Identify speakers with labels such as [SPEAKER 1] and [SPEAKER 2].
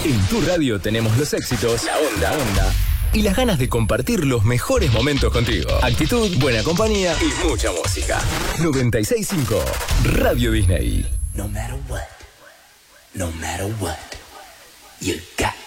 [SPEAKER 1] En tu radio tenemos los éxitos, la onda y las ganas de compartir los mejores momentos contigo. Actitud, buena compañía y mucha música. 96.5 Radio Disney.
[SPEAKER 2] No matter what, you got